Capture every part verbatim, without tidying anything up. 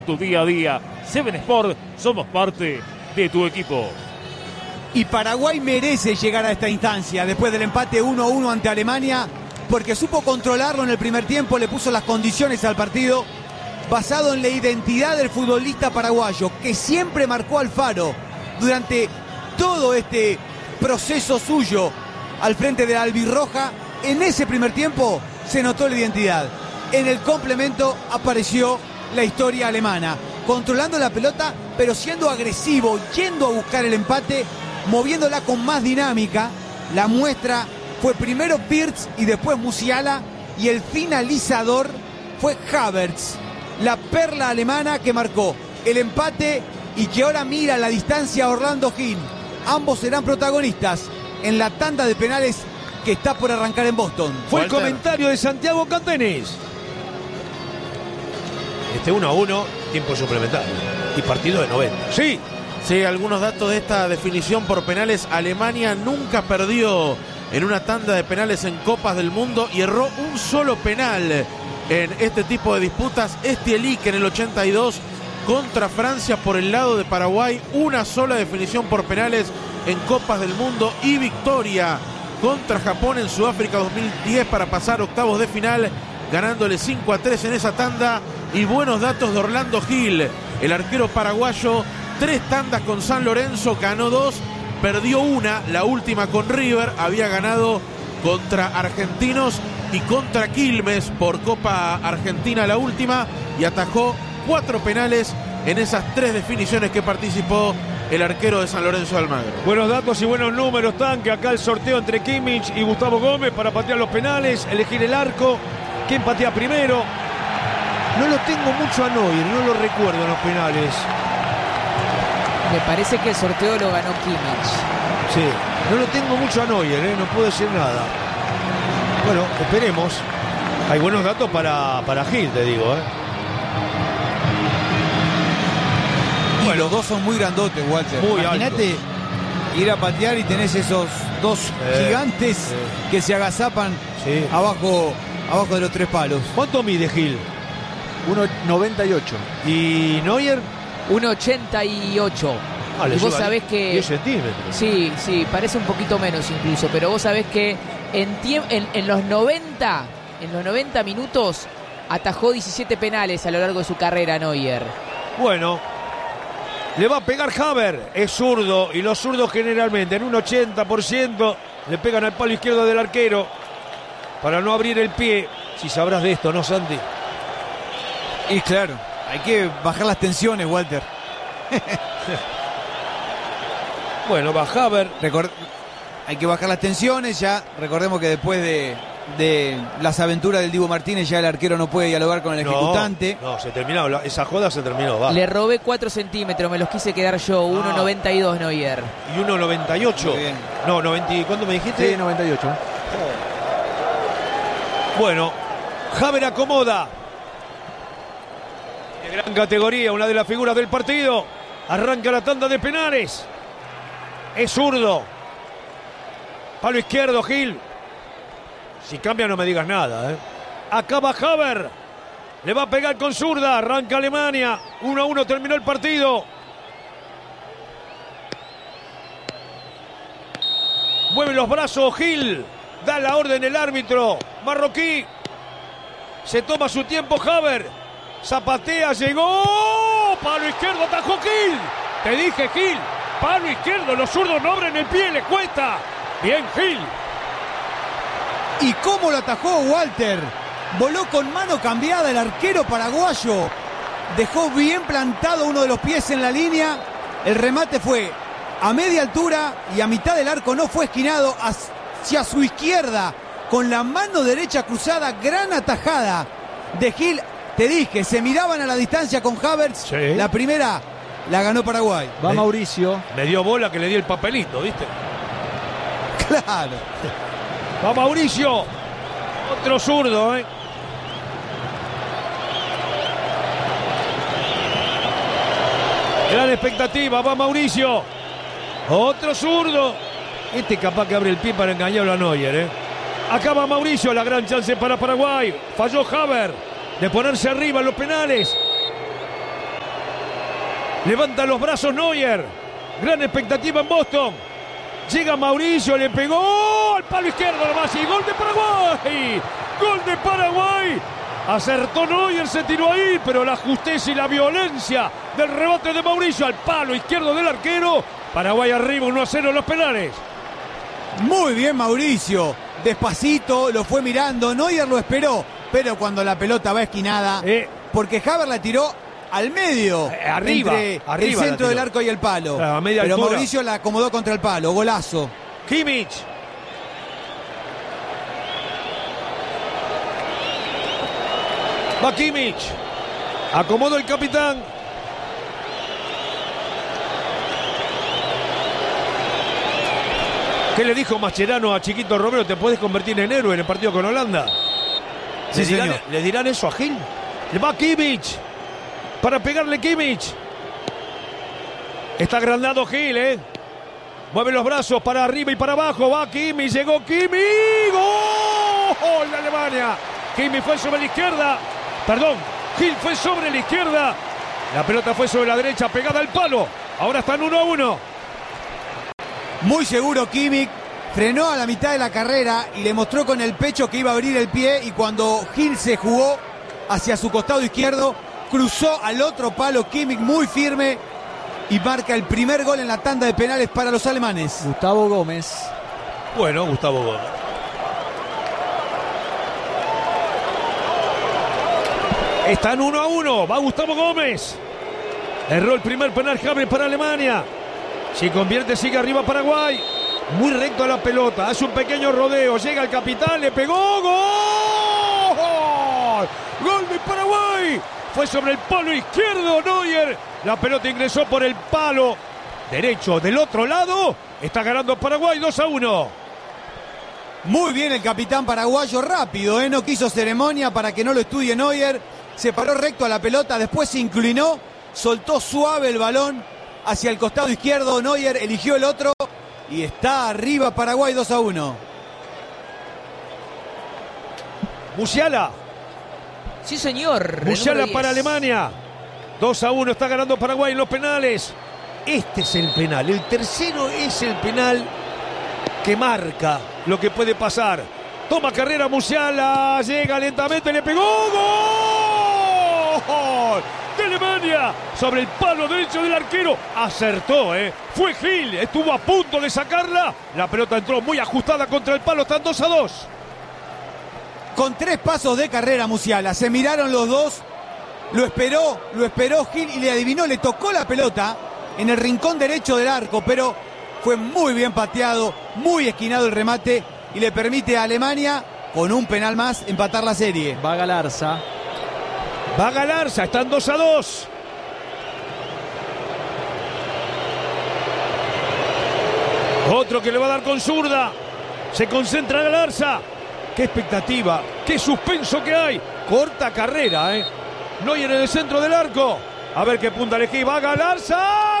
Tu día a día, Seven Sport, somos parte de tu equipo. Y Paraguay merece llegar a esta instancia después del empate uno a uno ante Alemania, porque supo controlarlo en el primer tiempo, le puso las condiciones al partido, basado en la identidad del futbolista paraguayo, que siempre marcó Alfaro durante todo este proceso suyo al frente de la albirroja. En ese primer tiempo se notó la identidad. En el complemento apareció la historia alemana, controlando la pelota, pero siendo agresivo, yendo a buscar el empate, moviéndola con más dinámica. La muestra fue primero Pirtz y después Musiala, y el finalizador fue Havertz, la perla alemana que marcó el empate y que ahora mira a la distancia a Orlando Gil. Ambos serán protagonistas en la tanda de penales que está por arrancar en Boston. Fue Walter. El comentario de Santiago Cantenis. Este uno a uno, tiempo suplementario. Y partido de noventa. Sí. Sí, algunos datos de esta definición por penales. Alemania nunca perdió en una tanda de penales en Copas del Mundo y erró un solo penal en este tipo de disputas. Estielic en el ochenta y dos contra Francia por el lado de Paraguay. Una sola definición por penales en Copas del Mundo y victoria contra Japón en Sudáfrica dos mil diez para pasar octavos de final, ganándole cinco a tres en esa tanda. Y buenos datos de Orlando Gil, el arquero paraguayo. Tres tandas con San Lorenzo, ganó dos, perdió una, la última con River. Había ganado contra Argentinos y contra Quilmes por Copa Argentina la última, y atajó cuatro penales en esas tres definiciones que participó el arquero de San Lorenzo de Almagro. Buenos datos y buenos números, Tanque. Acá el sorteo entre Kimmich y Gustavo Gómez para patear los penales, elegir el arco, quién patea primero. No lo tengo mucho a Neuer, no lo recuerdo en los penales. Me parece que el sorteo lo ganó Kimmich. Sí, no lo tengo mucho a Neuer, ¿eh? No puedo decir nada. Bueno, esperemos. Hay buenos datos para, para Gil, te digo, ¿eh? Y bueno, los dos son muy grandotes, Walter. Muy Imagínate ir a patear y tenés esos dos Eh, gigantes eh. que se agazapan Sí. abajo, abajo de los tres palos. ¿Cuánto mide Gil? uno noventa y ocho. ¿Y Neuer? uno ochenta y ocho. Ah, le Y vos lleva sabés que... diez centímetros. Sí, sí, parece un poquito menos incluso, pero vos sabés que en, tiemp- en, en los noventa, en los noventa minutos atajó diecisiete penales a lo largo de su carrera Neuer. Bueno, le va a pegar Haver, es zurdo, y los zurdos generalmente en un ochenta por ciento le pegan al palo izquierdo del arquero para no abrir el pie. Si sabrás de esto, ¿no, Santi? Y claro, hay que bajar las tensiones, Walter. Bueno, va Haver. Record- hay que bajar las tensiones ya. Recordemos que después de, de las aventuras del Dibu Martínez ya el arquero no puede dialogar con el No, ejecutante. No, se terminó, la- esa joda se terminó, va. Le robé cuatro centímetros, me los quise quedar yo, uno noventa y dos Neuer. Y uno noventa y ocho. Muy bien. No, noventa, ¿cuánto me dijiste? Sí, noventa y ocho. Bueno, Haver acomoda. De gran categoría, una de las figuras del partido. Arranca la tanda de penales. Es zurdo. Palo izquierdo, Gil. Si cambia no me digas nada, ¿eh? Acaba Haver. Le va a pegar con zurda. Arranca Alemania. uno a uno terminó el partido. Mueve los brazos Gil. Da la orden el árbitro marroquí. Se toma su tiempo Haver. Zapatea, llegó. Palo izquierdo, atajó Gil. Te dije, Gil. Palo izquierdo, los zurdos no abren el pie, le cuesta. Bien, Gil. ¿Y cómo lo atajó Walter? Voló con mano cambiada el arquero paraguayo. Dejó bien plantado uno de los pies en la línea. El remate fue a media altura y a mitad del arco, no fue esquinado, hacia su izquierda. Con la mano derecha cruzada, gran atajada de Gil. Te dije, se miraban a la distancia con Havertz. Sí. La primera la ganó Paraguay. Va Me- Mauricio. Me dio bola que le di el papelito, ¿viste? Claro. Va Mauricio. Otro zurdo, ¿eh? Gran expectativa, va Mauricio. Otro zurdo. Este capaz que abre el pie para engañarlo a Neuer, ¿eh? Acá va Mauricio, la gran chance para Paraguay. Falló Haver de ponerse arriba en los penales. Levanta los brazos Neuer. Gran expectativa en Boston. Llega Mauricio, le pegó al palo izquierdo nomás y gol de Paraguay. Gol de Paraguay. Acertó Neuer, se tiró ahí, pero la justeza y la violencia del rebote de Mauricio al palo izquierdo del arquero. Paraguay arriba uno a cero en los penales. Muy bien Mauricio. Despacito, lo fue mirando. Neuer lo esperó, pero cuando la pelota va esquinada, Eh, porque Havertz la tiró al medio, Eh, arriba, entre arriba el la centro del tiró. arco y el palo. Claro, a media pero altura. Mauricio la acomodó contra el palo. Golazo. Kimmich. Va Kimmich. Acomodó el capitán. ¿Qué le dijo Mascherano a Chiquito Romero? Te puedes convertir en héroe en el partido con Holanda. Sí, ¿Le dirán, señor. ¿Le dirán eso a Gil? Le va Kimmich. Para pegarle Kimmich. Está agrandado Gil, ¿eh? Mueve los brazos para arriba y para abajo. Va Kimmich. Llegó Kimmich. ¡Gol de Alemania! Kimmich fue sobre la izquierda. Perdón. Gil fue sobre la izquierda. La pelota fue sobre la derecha, pegada al palo. Ahora están uno a uno. Muy seguro Kimmich. Frenó a la mitad de la carrera y le mostró con el pecho que iba a abrir el pie. Y cuando Gil se jugó hacia su costado izquierdo, cruzó al otro palo Kimmich muy firme y marca el primer gol en la tanda de penales para los alemanes. Gustavo Gómez. Bueno, Gustavo Gómez. Están uno a uno. Va Gustavo Gómez. Erró el primer penal Havertz para Alemania. Si convierte, sigue arriba Paraguay. Muy recto a la pelota. Hace un pequeño rodeo. Llega el capitán. Le pegó. ¡Gol! ¡Gol de Paraguay! Fue sobre el palo izquierdo Neuer. La pelota ingresó por el palo derecho del otro lado. Está ganando Paraguay dos a uno. Muy bien el capitán paraguayo, rápido, ¿eh? No quiso ceremonia para que no lo estudie Neuer. Se paró recto a la pelota, después se inclinó, soltó suave el balón hacia el costado izquierdo. Neuer eligió el otro y está arriba Paraguay dos a uno. Musiala. Sí, señor. el Musiala número para diez. Alemania. dos a uno está ganando Paraguay en los penales. Este es el penal. El tercero es el penal que marca lo que puede pasar. Toma carrera Musiala. Llega lentamente. Le pegó. ¡Gol! De Alemania. Sobre el palo derecho del arquero. Acertó, ¿eh? Fue Gil. Estuvo a punto de sacarla. La pelota entró muy ajustada contra el palo. Están dos a dos. Con tres pasos de carrera Musiala, se miraron los dos, lo esperó, lo esperó Gil y le adivinó, le tocó la pelota en el rincón derecho del arco, pero fue muy bien pateado, muy esquinado el remate y le permite a Alemania, con un penal más, empatar la serie. Va Galarza. Va Galarza, están dos a dos. Otro que le va a dar con zurda. Se concentra Galarza. Qué expectativa, qué suspenso que hay. Corta carrera, ¿eh? Neuer en el centro del arco. A ver qué punta elegí. Va Galarza.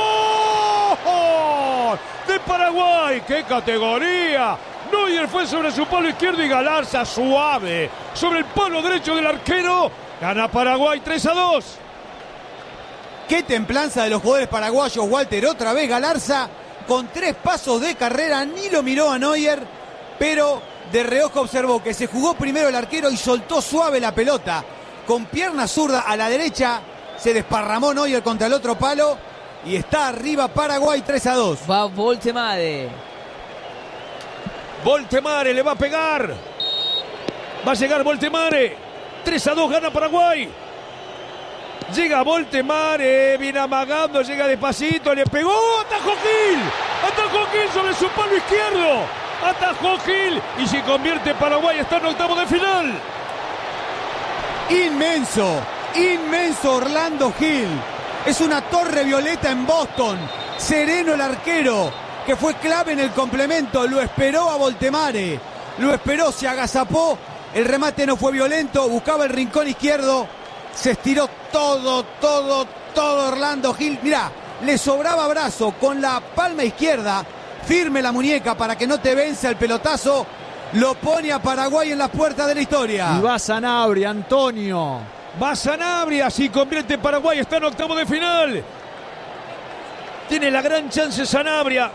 ¡Gol! De Paraguay. ¡Qué categoría! Neuer fue sobre su palo izquierdo y Galarza suave sobre el palo derecho del arquero. Gana Paraguay tres a dos. Qué templanza de los jugadores paraguayos, Walter. Otra vez Galarza con tres pasos de carrera, ni lo miró a Neuer, pero de reojo observó que se jugó primero el arquero y soltó suave la pelota. Con pierna zurda a la derecha se desparramó Neuer contra el otro palo y está arriba Paraguay tres a dos. Va Voltemade. Voltemade le va a pegar. Va a llegar Voltemade. tres a dos gana Paraguay. Llega Voltemade, viene amagando, llega despacito, le pegó, atajó Gil. Atajó Gil sobre su palo izquierdo. Atajó Gil y se convierte Paraguay, está en octavo de final. Inmenso, inmenso Orlando Gil. Es una torre violeta en Boston. Sereno el arquero, que fue clave en el complemento. Lo esperó a Voltemade. Lo esperó, se agazapó. El remate no fue violento, buscaba el rincón izquierdo. Se estiró todo, todo, todo Orlando Gil. Mirá, le sobraba brazo con la palma izquierda. Firme la muñeca para que no te venza el pelotazo. Lo pone a Paraguay en las puertas de la historia. Y va Sanabria, Antonio. Va Sanabria, si convierte Paraguay, está en octavo de final. Tiene la gran chance Sanabria.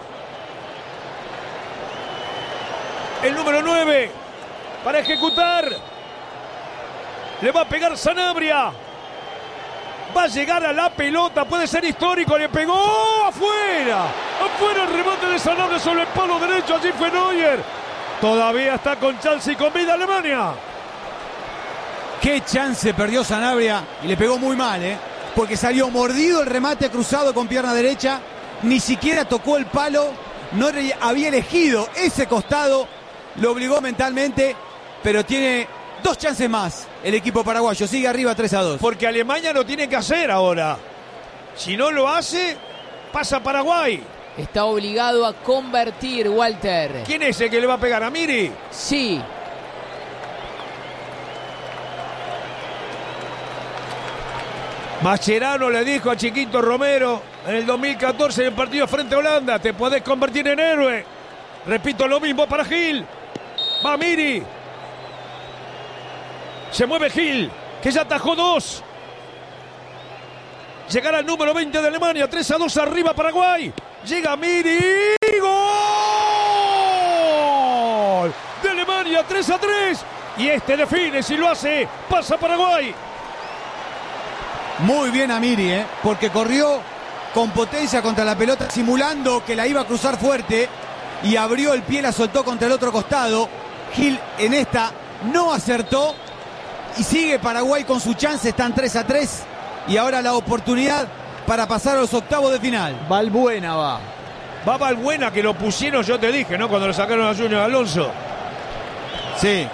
El número nueve para ejecutar. Le va a pegar Sanabria. Va a llegar a la pelota. Puede ser histórico. Le pegó afuera. Afuera el remate de Sanabria sobre el palo derecho. Allí fue Neuer. Todavía está con chance y con vida Alemania. Qué chance perdió Sanabria. Y le pegó muy mal, ¿eh? Porque salió mordido el remate cruzado con pierna derecha. Ni siquiera tocó el palo. No había elegido ese costado. Lo obligó mentalmente. Pero tiene dos chances más el equipo paraguayo. Sigue arriba tres a dos. Porque Alemania lo tiene que hacer ahora. Si no lo hace, pasa Paraguay. Está obligado a convertir, Walter. ¿Quién es el que le va a pegar? ¿A Miri? Sí. Mascherano le dijo a Chiquito Romero en el dos mil catorce en el partido frente a Holanda: te podés convertir en héroe. Repito lo mismo para Gil. Va Miri. Se mueve Gil, que ya atajó dos. Llegará el número veinte de Alemania. tres a dos arriba Paraguay. Llega Miri. ¡Gol! De Alemania, tres a tres. Y este define. Si lo hace, pasa Paraguay. Muy bien a Miri, ¿eh? Porque corrió con potencia contra la pelota, simulando que la iba a cruzar fuerte. Y abrió el pie, la soltó contra el otro costado. Gil en esta no acertó. Y sigue Paraguay con su chance. Están tres a tres. Y ahora la oportunidad para pasar a los octavos de final. Valbuena va. Va Valbuena, que lo pusieron, yo te dije, ¿no? Cuando lo sacaron a Junior Alonso. Sí.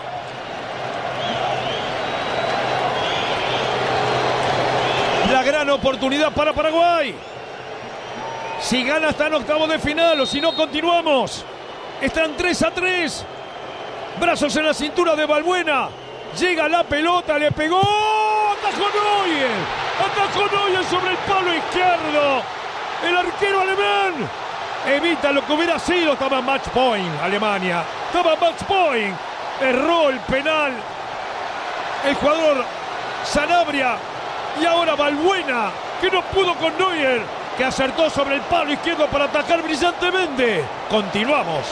La gran oportunidad para Paraguay. Si gana está en octavos de final, o si no continuamos. Están tres a tres. Brazos en la cintura de Valbuena. Llega la pelota, le pegó. Atajó Neuer. Atajó Neuer sobre el palo izquierdo. El arquero alemán evita lo que hubiera sido. Estaba en match point Alemania. Estaba en match point. Erró el penal el jugador Sanabria. Y ahora Valbuena, que no pudo con Neuer, que acertó sobre el palo izquierdo para atacar brillantemente. Continuamos.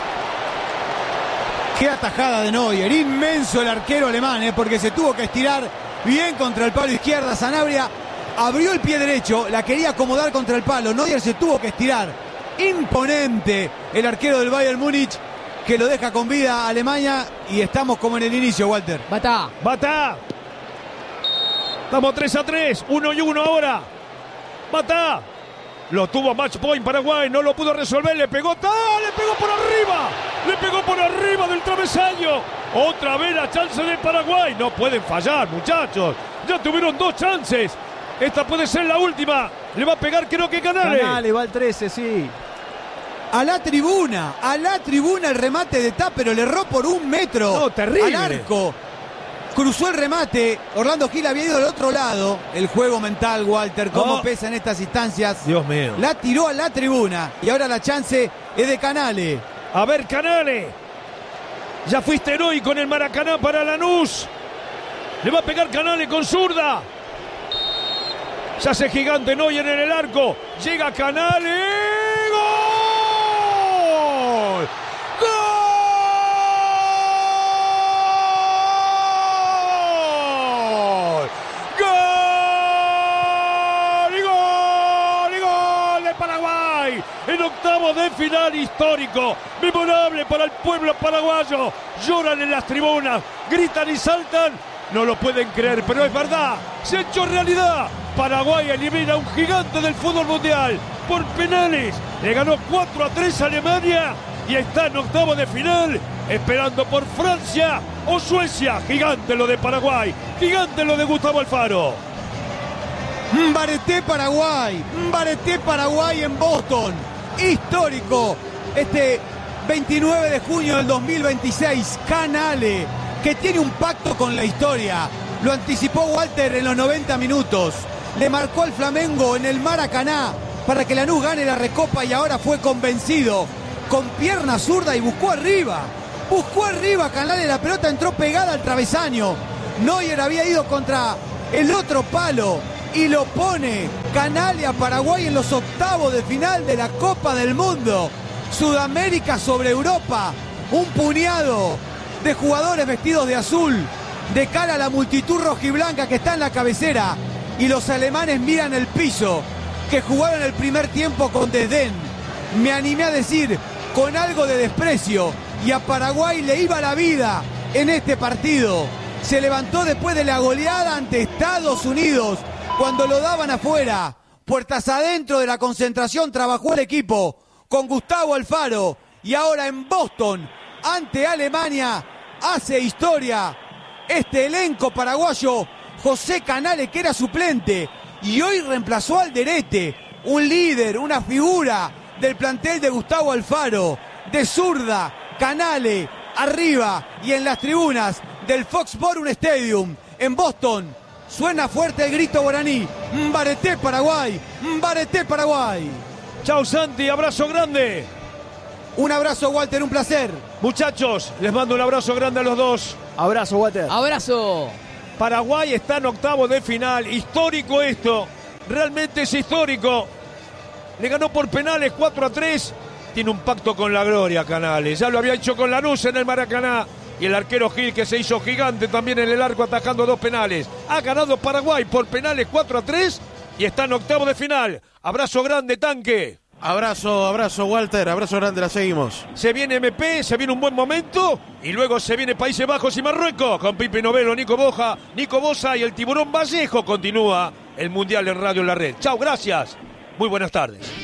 Qué atajada de Neuer. Inmenso el arquero alemán, ¿eh? Porque se tuvo que estirar bien contra el palo izquierdo. Sanabria abrió el pie derecho, la quería acomodar contra el palo. Neuer se tuvo que estirar. Imponente el arquero del Bayern Múnich, que lo deja con vida a Alemania. Y estamos como en el inicio, Walter. Batá. Batá. Estamos tres a tres. Uno y uno ahora. Batá. Lo tuvo match point Paraguay. No lo pudo resolver. Le pegó. ¡Ah! Le pegó por arriba. Le pegó por arriba del travesaño. Otra vez la chance de Paraguay. No pueden fallar, muchachos. Ya tuvieron dos chances. Esta puede ser la última. Le va a pegar, creo que Canales. Canales va al trece, sí. A la tribuna, a la tribuna el remate de Tá, pero le erró por un metro. No, terrible. Al arco. Cruzó el remate. Orlando Gil había ido del otro lado. El juego mental, Walter, cómo Oh. pesa en estas instancias. Dios mío. La tiró a la tribuna. Y ahora la chance es de Canales. A ver, Canales. Ya fuiste hoy con el Maracaná para Lanús. Le va a pegar Canales con zurda. Se hace gigante Neuer en el arco. Llega Canales. ¡Gol! ¡Gol! ¡Gol! ¡Y gol! ¡Y gol de Paraguay! En octavos de final histórico. Memorable para el pueblo paraguayo. Lloran en las tribunas. Gritan y saltan. No lo pueden creer, pero es verdad. Se ha hecho realidad. Paraguay elimina a un gigante del fútbol mundial por penales. Le ganó cuatro a tres a Alemania y está en octavo de final, esperando por Francia o Suecia. Gigante lo de Paraguay, gigante lo de Gustavo Alfaro. Mbareté Paraguay, Mbareté Paraguay en Boston. Histórico. Este veintinueve de junio del dos mil veintiséis. Canales, que tiene un pacto con la historia. Lo anticipó Walter en los noventa minutos. Le marcó al Flamengo en el Maracaná para que Lanús gane la Recopa y ahora fue convencido. Con pierna zurda y buscó arriba. Buscó arriba Canales, la pelota entró pegada al travesaño. Neuer había ido contra el otro palo y lo pone Canale a Paraguay en los octavos de final de la Copa del Mundo. Sudamérica sobre Europa, un puñado de jugadores vestidos de azul de cara a la multitud rojiblanca que está en la cabecera, y los alemanes miran el piso, que jugaron el primer tiempo con desdén, me animé a decir con algo de desprecio, y a Paraguay le iba la vida en este partido. Se levantó después de la goleada ante Estados Unidos, cuando lo daban afuera. Puertas adentro de la concentración trabajó el equipo con Gustavo Alfaro, y ahora en Boston, ante Alemania, hace historia este elenco paraguayo. José Canale, que era suplente y hoy reemplazó al Alderete, un líder, una figura del plantel de Gustavo Alfaro. De zurda, Canale arriba, y en las tribunas del Foxborough Stadium en Boston suena fuerte el grito guaraní: Mbareté Paraguay, Mbareté Paraguay. Chao Santi, abrazo grande. Un abrazo, Walter, un placer. Muchachos, les mando un abrazo grande a los dos. Abrazo, Walter. Abrazo. Paraguay está en octavos de final. Histórico esto. Realmente es histórico. Le ganó por penales cuatro a tres. Tiene un pacto con la gloria, Canales. Ya lo había hecho con Lanús en el Maracaná. Y el arquero Gil, que se hizo gigante también en el arco atajando dos penales. Ha ganado Paraguay por penales cuatro a tres y está en octavos de final. Abrazo grande, Tanque. Abrazo, abrazo, Walter. Abrazo grande, la seguimos. Se viene M P, se viene un buen momento. Y luego se viene Países Bajos y Marruecos. Con Pipe Novelo, Nico Boja, Nico Bosa y el Tiburón Vallejo. Continúa el Mundial en Radio La Red. Chao, gracias. Muy buenas tardes.